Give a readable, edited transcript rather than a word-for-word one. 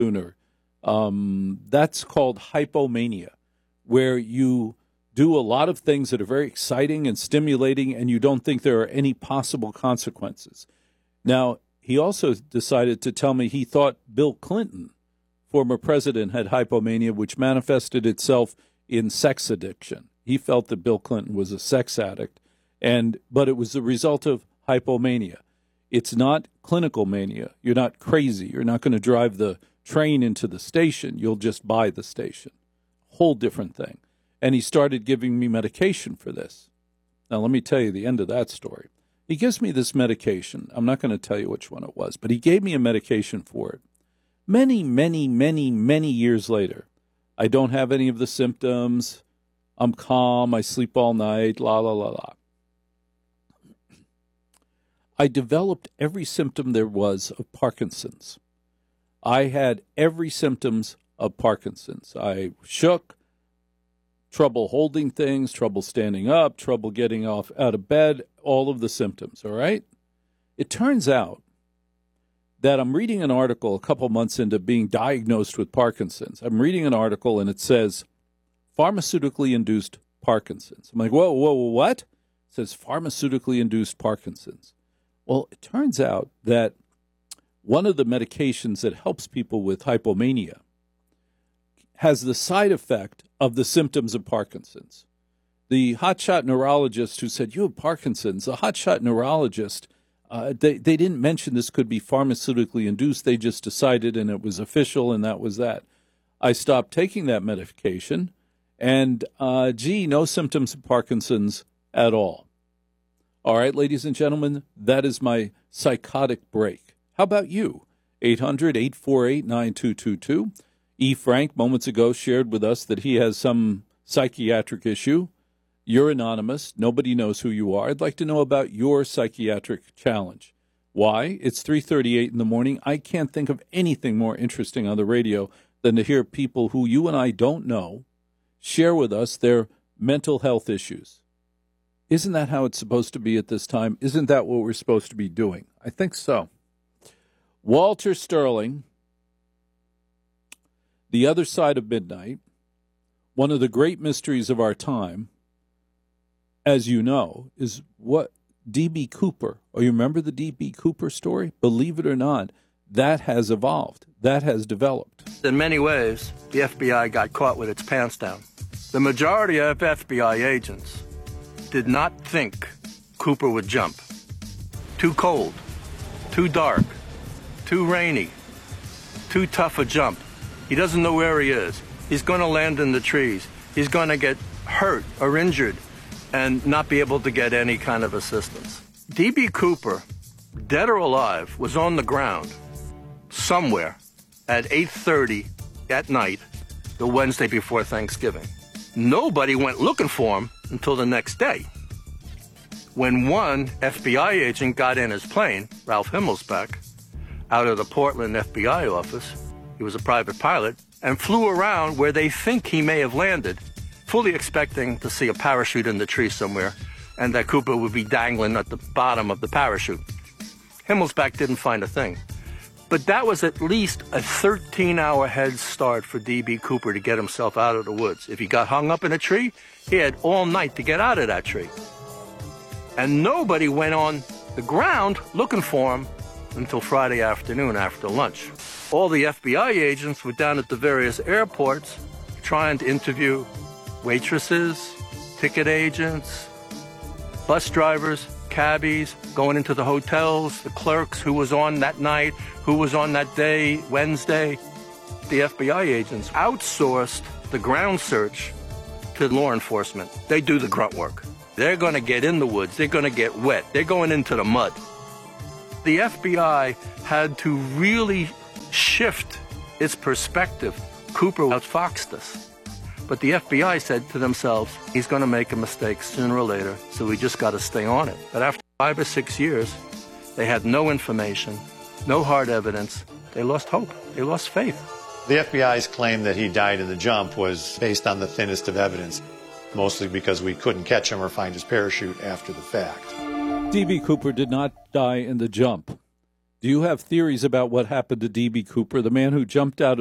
sooner. That's called hypomania, where you do a lot of things that are very exciting and stimulating, and you don't think there are any possible consequences. Now, he also decided to tell me he thought Bill Clinton, former president, had hypomania, which manifested itself in sex addiction. He felt that Bill Clinton was a sex addict, but it was the result of hypomania. It's not clinical mania. You're not crazy. You're not going to drive the train into the station. You'll just buy the station. Whole different thing. And he started giving me medication for this. Now, let me tell you the end of that story. He gives me this medication. I'm not going to tell you which one it was, but he gave me a medication for it. Many, many, many, many years later, I don't have any of the symptoms. I'm calm. I sleep all night. La, la, la, la. I developed every symptom there was of Parkinson's. I had every symptoms of Parkinson's. I shook, trouble holding things, trouble standing up, trouble getting out of bed, all of the symptoms, all right? It turns out that I'm reading an article a couple months into being diagnosed with Parkinson's. I'm reading an article, and it says, pharmaceutically induced Parkinson's. I'm like, whoa, what? It says pharmaceutically induced Parkinson's. Well, it turns out that one of the medications that helps people with hypomania has the side effect of the symptoms of Parkinson's. The hotshot neurologist who said, you have Parkinson's, the hotshot neurologist, they didn't mention this could be pharmaceutically induced. They just decided, and it was official, and that was that. I stopped taking that medication, and, no symptoms of Parkinson's at all. All right, ladies and gentlemen, that is my psychotic break. How about you? 800-848-9222. E. Frank, moments ago, shared with us that he has some psychiatric issue. You're anonymous. Nobody knows who you are. I'd like to know about your psychiatric challenge. Why? It's 3:38 in the morning. I can't think of anything more interesting on the radio than to hear people who you and I don't know share with us their mental health issues. Isn't that how it's supposed to be at this time? Isn't that what we're supposed to be doing? I think so. Walter Sterling, The Other Side of Midnight, one of the great mysteries of our time, as you know, is what D.B. Cooper. Oh, you remember the D.B. Cooper story? Believe it or not, that has evolved. That has developed. In many ways, the FBI got caught with its pants down. The majority of FBI agents did not think Cooper would jump. Too cold, too dark, too rainy, too tough a jump. He doesn't know where he is. He's going to land in the trees. He's going to get hurt or injured and not be able to get any kind of assistance. D.B. Cooper, dead or alive, was on the ground somewhere at 8:30 at night the Wednesday before Thanksgiving. Nobody went looking for him until the next day, when one FBI agent got in his plane, Ralph Himmelsbach, out of the Portland FBI office. He was a private pilot, and flew around where they think he may have landed, fully expecting to see a parachute in the tree somewhere, and that Cooper would be dangling at the bottom of the parachute. Himmelsbach didn't find a thing. But that was at least a 13-hour head start for D.B. Cooper to get himself out of the woods. If he got hung up in a tree, he had all night to get out of that tree. And nobody went on the ground looking for him until Friday afternoon after lunch. All the FBI agents were down at the various airports trying to interview waitresses, ticket agents, bus drivers, cabbies, going into the hotels, the clerks, who was on that night, who was on that day, Wednesday. The FBI agents outsourced the ground search to law enforcement. They do the grunt work. They're going to get in the woods. They're going to get wet. They're going into the mud. The FBI had to really shift its perspective. Cooper outfoxed us. But the FBI said to themselves, he's going to make a mistake sooner or later, so we just got to stay on it. But after 5 or 6 years, they had no information, no hard evidence. They lost hope. They lost faith. The FBI's claim that he died in the jump was based on the thinnest of evidence, mostly because we couldn't catch him or find his parachute after the fact. D.B. Cooper did not die in the jump. Do you have theories about what happened to D.B. Cooper, the man who jumped out